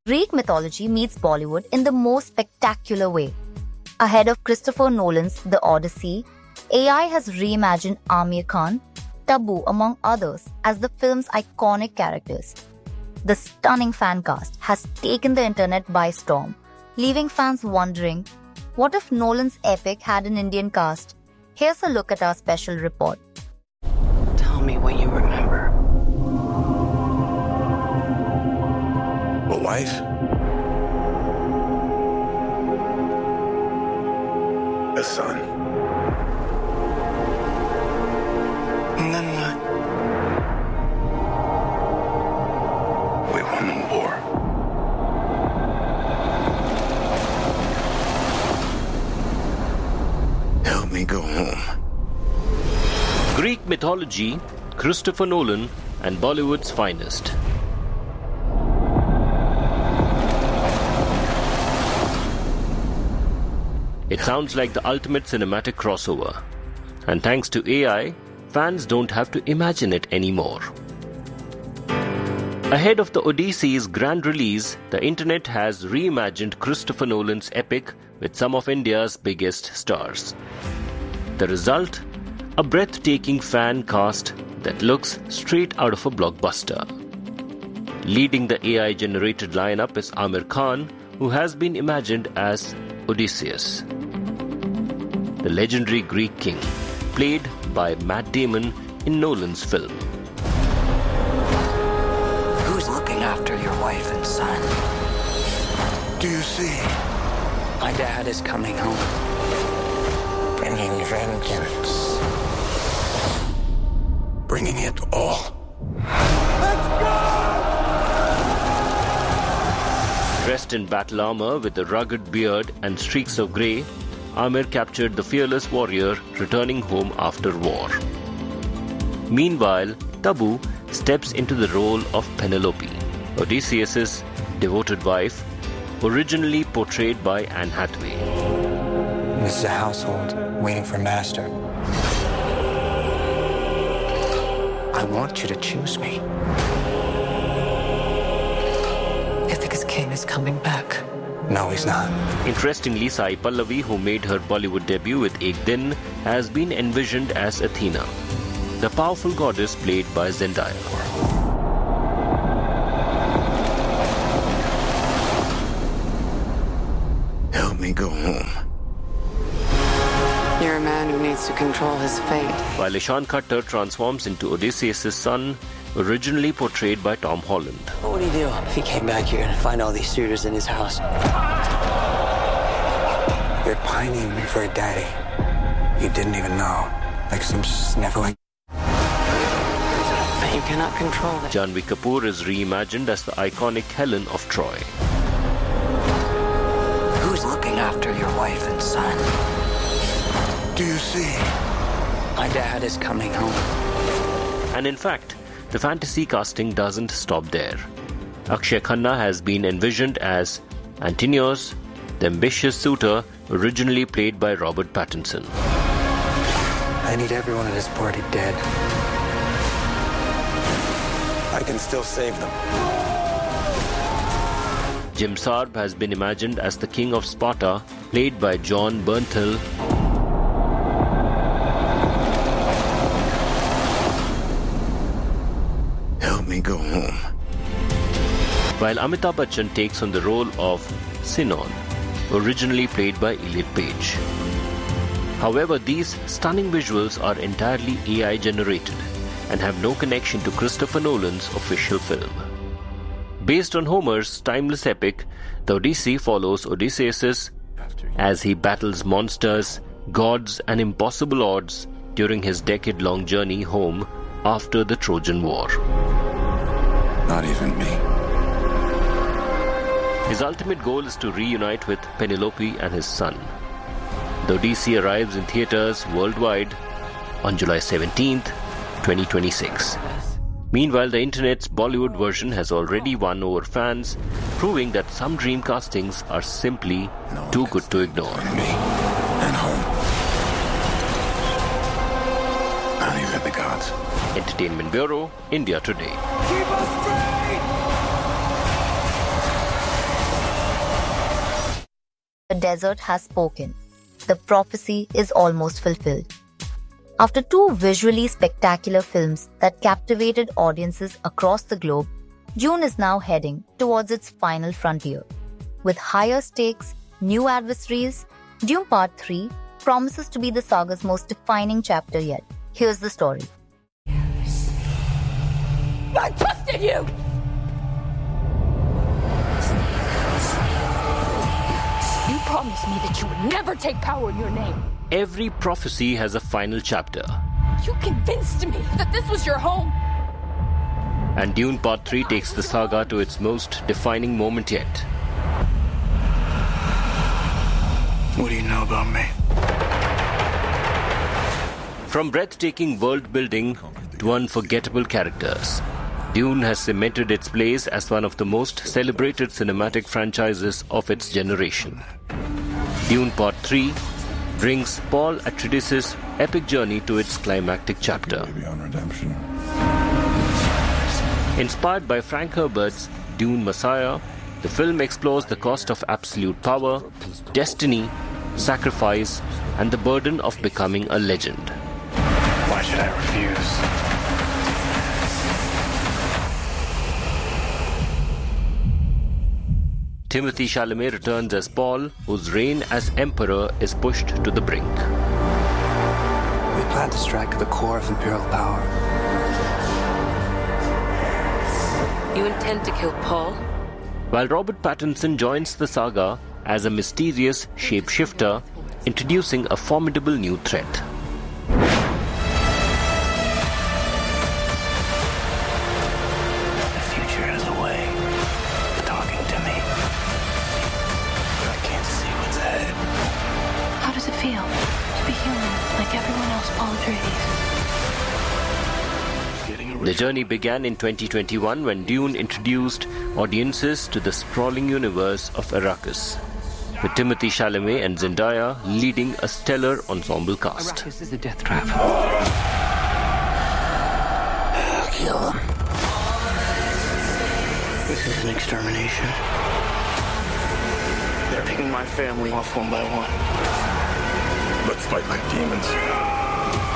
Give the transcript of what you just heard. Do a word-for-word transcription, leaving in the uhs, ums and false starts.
Greek mythology meets Bollywood in the most spectacular way. Ahead of Christopher Nolan's The Odyssey, A I has reimagined Amir Khan, Tabu among others as the film's iconic characters. The stunning fan cast has taken the internet by storm, leaving fans wondering, what if Nolan's epic had an Indian cast? Here's a look at our special report. Tell me what you remember. A wife? A son? And then what? We won the war. Help me go home. Greek mythology, Christopher Nolan, and Bollywood's finest. It sounds like the ultimate cinematic crossover. And thanks to A I, fans don't have to imagine it anymore. Ahead of the Odyssey's grand release, the internet has reimagined Christopher Nolan's epic with some of India's biggest stars. The result? A breathtaking fan cast that looks straight out of a blockbuster. Leading the A I-generated lineup is Amir Khan, who has been imagined as Odysseus, the legendary Greek king, played by Matt Damon in Nolan's film. Who's looking after your wife and son? Do you see? My dad is coming home. Bringing vengeance. Bringing it all. Dressed in battle armor with a rugged beard and streaks of grey, Amir captured the fearless warrior returning home after war. Meanwhile, Tabu steps into the role of Penelope, Odysseus' devoted wife, originally portrayed by Anne Hathaway. This is a household waiting for master. I want you to choose me. Ithaca's king is coming back. No, he's not. Interestingly, Sai Pallavi, who made her Bollywood debut with Ek Din, has been envisioned as Athena, the powerful goddess played by Zendaya. Help me go home. You're a man who needs to control his fate. While Ishan Khattar transforms into Odysseus' son, originally portrayed by Tom Holland. What would he do if he came back here and find all these suitors in his house? They're pining for a daddy. You didn't even know. Like some sniveling. But you cannot control it. Janhvi Kapoor is reimagined as the iconic Helen of Troy. Who's looking after your wife and son? Do you see? My dad is coming home. And in fact, the fantasy casting doesn't stop there. Akshay Khanna has been envisioned as Antinios, the ambitious suitor originally played by Robert Pattinson. I need everyone at this party dead. I can still save them. Jim Sarb has been imagined as the King of Sparta, played by John Bernthal. Help me go home. While Amitabh Bachchan takes on the role of Sinon, originally played by Elliot Page. However, these stunning visuals are entirely A I generated and have no connection to Christopher Nolan's official film. Based on Homer's timeless epic, the Odyssey follows Odysseus as he battles monsters, gods, and impossible odds during his decade-long journey home after the Trojan War. Not even me. His ultimate goal is to reunite with Penelope and his son. The Odyssey arrives in theaters worldwide on July seventeenth, twenty twenty-six. Meanwhile, the internet's Bollywood version has already won over fans, proving that some dream castings are simply No too good to ignore. Me and home. Not even the gods. Entertainment Bureau, India Today. Keep us straight! The desert has spoken. The prophecy is almost fulfilled. After two visually spectacular films that captivated audiences across the globe, Dune is now heading towards its final frontier. With higher stakes, new adversaries, Dune Part three promises to be the saga's most defining chapter yet. Here's the story. I trusted you! You promised me that you would never take power in your name. Every prophecy has a final chapter. You convinced me that this was your home. And Dune Part three takes the saga to its most defining moment yet. What do you know about me? From breathtaking world building to unforgettable characters, Dune has cemented its place as one of the most celebrated cinematic franchises of its generation. Dune Part three brings Paul Atreides' epic journey to its climactic chapter. Beyond redemption. Inspired by Frank Herbert's Dune Messiah, the film explores the cost of absolute power, destiny, sacrifice, and the burden of becoming a legend. Why should I refuse? Timothée Chalamet returns as Paul, whose reign as Emperor is pushed to the brink. We plan to strike at the core of Imperial power. You intend to kill Paul? While Robert Pattinson joins the saga as a mysterious shapeshifter, introducing a formidable new threat. The future has a way of talking to me. But I can't see what's ahead. How does it feel to be human like everyone else, Paul Atreides? The journey began in twenty twenty-one when Dune introduced audiences to the sprawling universe of Arrakis, with Timothée Chalamet and Zendaya leading a stellar ensemble cast. Arrakis is a death trap. I'll kill them. This is an extermination. They're picking my family off one by one. Let's fight like demons.